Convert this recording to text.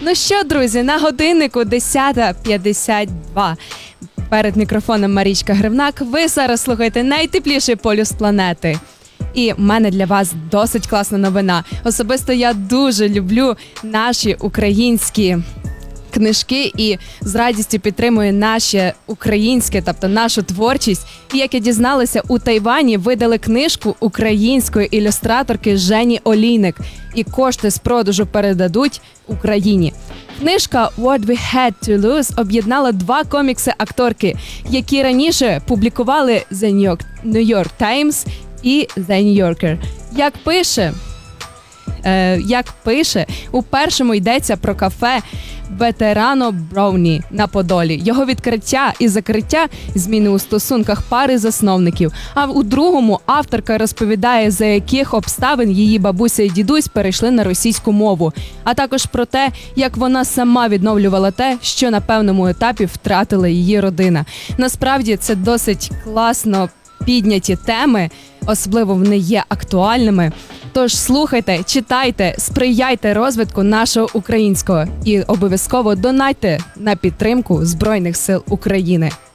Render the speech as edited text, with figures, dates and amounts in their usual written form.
Ну що, друзі, на годиннику 10:52. Перед мікрофоном Марічка Гривнак. Ви зараз слухаєте найтепліший полюс планети. І в мене для вас досить класна новина. Особисто я дуже люблю наші українські книжки і з радістю підтримую наше українське, тобто нашу творчість. І як я дізналася, у Тайвані видали книжку української ілюстраторки Жені Олійник. І кошти з продажу передадуть Україні. Книжка «What We Had to Lose» об'єднала два комікси акторки, які раніше публікували The New York Times і The New Yorker. Як пише, у першому йдеться про кафе Ветерано Броуні на Подолі, його відкриття і закриття, зміни у стосунках пари засновників. А у другому авторка розповідає, за яких обставин її бабуся і дідусь перейшли на російську мову, а також про те, як вона сама відновлювала те, що на певному етапі втратила її родина. Насправді це досить класно підняті теми, особливо вони є актуальними. Тож слухайте, читайте, сприяйте розвитку нашого українського і обов'язково донайте на підтримку Збройних сил України.